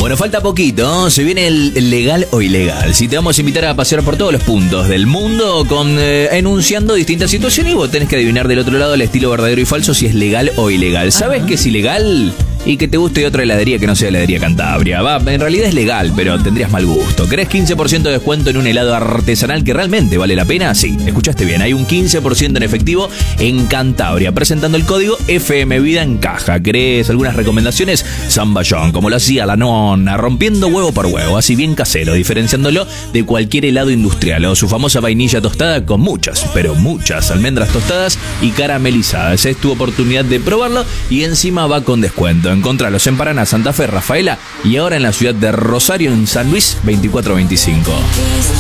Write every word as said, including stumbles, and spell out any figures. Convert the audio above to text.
Bueno, falta poquito, ¿no? Se viene el, el legal o ilegal. Si te vamos a invitar a pasear por todos los puntos del mundo con eh, enunciando distintas situaciones y vos tenés que adivinar del otro lado el estilo verdadero y falso si es legal o ilegal. ¿Sabes qué es ilegal? Y que te guste otra heladería que no sea heladería Cantabria. Va, en realidad es legal, pero tendrías mal gusto. ¿Querés quince por ciento de descuento en un helado artesanal que realmente vale la pena? Sí, escuchaste bien. Hay un quince por ciento en efectivo en Cantabria, presentando el código F M Vida en caja. ¿Querés algunas recomendaciones? Zamballón, como lo hacía la nona, rompiendo huevo por huevo, así bien casero, diferenciándolo de cualquier helado industrial o su famosa vainilla tostada con muchas, pero muchas almendras tostadas y caramelizadas. Es tu oportunidad de probarlo y encima va con descuento. Encontralos en Paraná, Santa Fe, Rafaela y ahora en la ciudad de Rosario, en San Luis, veinticuatro veinticinco.